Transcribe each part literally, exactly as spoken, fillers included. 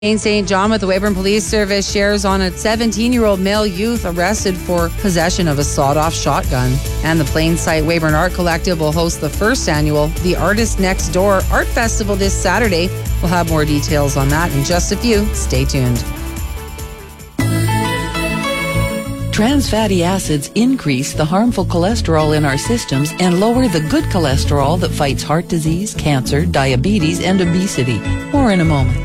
In Saint John with the Weyburn Police Service shares on a seventeen-year-old male youth arrested for possession of a sawed-off shotgun. And the Plainsight Weyburn Art Collective will host the first annual The Artist Next Door Art Festival this Saturday. We'll have more details on that in just a few. Stay tuned. Trans fatty acids increase the harmful cholesterol in our systems and lower the good cholesterol that fights heart disease, cancer, diabetes, and obesity. More in a moment.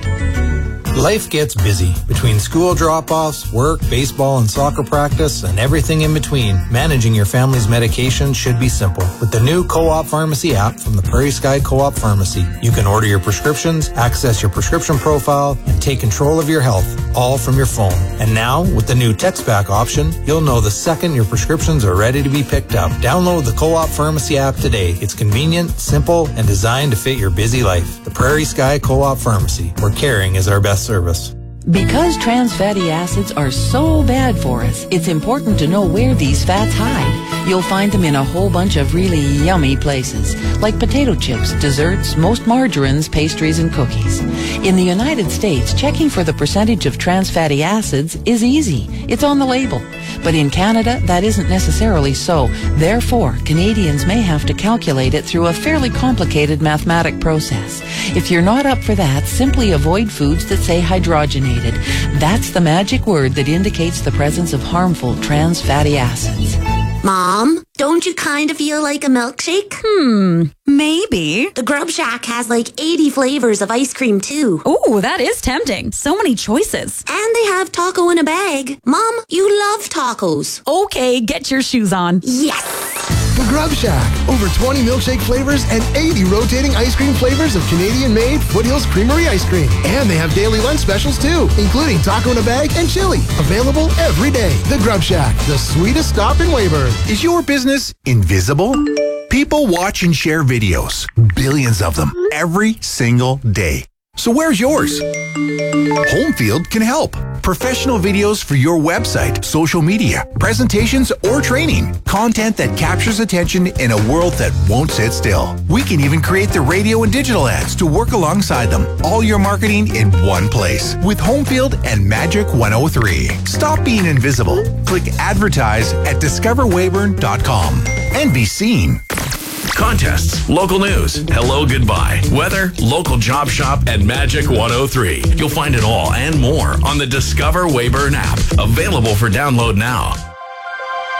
Life gets busy. Between school drop-offs, work, baseball, and soccer practice, and everything in between, managing your family's medication should be simple. With the new Co-op Pharmacy app from the Prairie Sky Co-op Pharmacy, you can order your prescriptions, access your prescription profile, and take control of your health, all from your phone. And now, with the new text-back option, you'll know the second your prescriptions are ready to be picked up. Download the Co-op Pharmacy app today. It's convenient, simple, and designed to fit your busy life. The Prairie Sky Co-op Pharmacy, where caring is our best service. Because trans fatty acids are so bad for us, it's important to know where these fats hide. You'll find them in a whole bunch of really yummy places, like potato chips, desserts, most margarines, pastries, and cookies. In the United States, checking for the percentage of trans fatty acids is easy. It's on the label. But in Canada, that isn't necessarily so. Therefore, Canadians may have to calculate it through a fairly complicated mathematic process. If you're not up for that, simply avoid foods that say hydrogenated. That's the magic word that indicates the presence of harmful trans fatty acids. Mom, don't you kind of feel like a milkshake? Hmm, maybe. The Grub Shack has like eighty flavors of ice cream too. Ooh, that is tempting. So many choices. And they have taco in a bag. Mom, you love tacos. Okay, get your shoes on. Yes! The Grub Shack. Over twenty milkshake flavors and eighty rotating ice cream flavors of Canadian-made Foothills Creamery ice cream. And they have daily lunch specials too, including taco in a bag and chili. Available every day. The Grub Shack, the sweetest stop in Weyburn. Is your business invisible? People watch and share videos, billions of them, every single day. So where's yours? Homefield can help. Professional videos for your website, social media, presentations, or training. Content that captures attention in a world that won't sit still. We can even create the radio and digital ads to work alongside them. All your marketing in one place with Homefield and Magic one oh three. Stop being invisible. Click advertise at discover weyburn dot com and be seen. Contests, local news, hello, goodbye, weather, local job shop, and Magic one oh three. You'll find it all and more on the Discover Weyburn app, available for download now.